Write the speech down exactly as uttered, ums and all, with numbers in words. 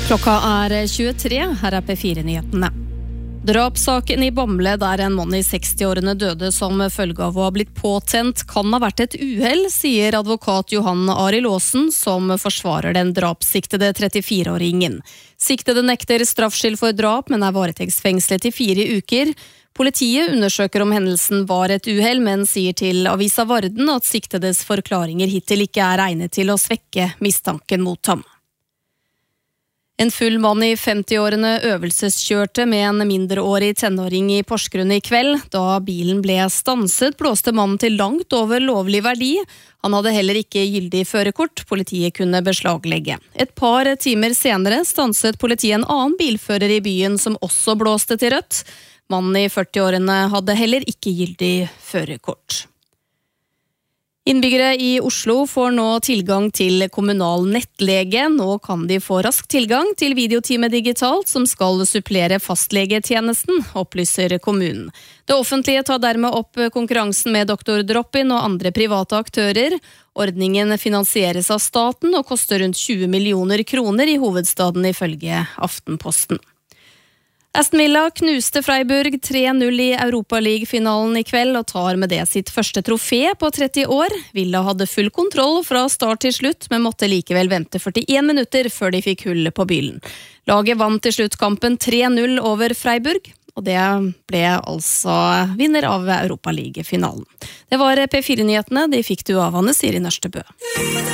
Klokka er tjuetre, her er P fire-nyhetene. Drapssaken i Bamble der en mann i seksti-årene døde som følge av å ha blitt påtent kan ha vært et uhell, sier advokat Johan Arild Aasen, som forsvarer den drapssiktede trettifire-åringen. Siktede nekter straffskyld for drap, men er varetektsfengslet i fire uker. Politiet undersøker om hendelsen var et uhell, men sier til Avisa Varden at siktedes forklaringer hittil ikke er egnet til å svekke mistanken mot ham. En full mann i femti-årene øvelseskjørte med en mindreårig tenåring i Porsgrunn i kveld. Da bilen ble stanset, blåste mannen til langt over lovlig verdi. Han hadde heller ikke gyldig førerkort, politiet kunne beslaglegge. Et par timer senere stanset politiet en annen bilfører i byen som også blåste til rødt. Mannen i førti-årene hadde heller ikke gyldig førerkort. Innbyggere i Oslo får nå tilgang til kommunal nettlege. Nå kan de få rask tilgang til videotime digitalt som skal supplere fastlegetjenesten, opplyser kommunen. Det offentlige tar dermed opp konkurransen med doktor Drop-in og andre private aktører. Ordningen finansieres av staten og koster rundt tjue millioner kroner i hovedstaden ifølge Aftenposten. Aston Villa knuste Freiburg tre null i Europa League-finalen i kveld og tar med det sitt første trofé på tretti år. Villa hadde full kontroll fra start til slutt, men måtte likevel vente førtien minutter før de fikk hull på bylen. Laget vant til slutt kampen tre null over Freiburg, og det ble altså vinner av Europa League-finalen. Det var P fire-nyhetene, de fikk du av Anne Siri Nørstebø.